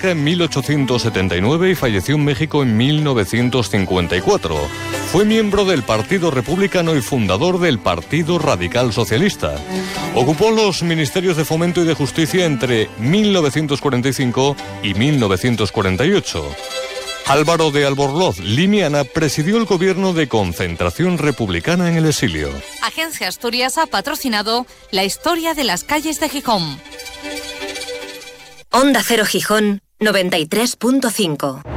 Jamaica en 1879 y falleció en México en 1954. Fue miembro del Partido Republicano y fundador del Partido Radical Socialista. Ocupó los ministerios de Fomento y de Justicia entre 1945 y 1948. Álvaro de Albornoz Limiana presidió el gobierno de concentración republicana en el exilio. Agencia Asturias ha patrocinado la historia de las calles de Gijón. Onda Cero Gijón 93.5.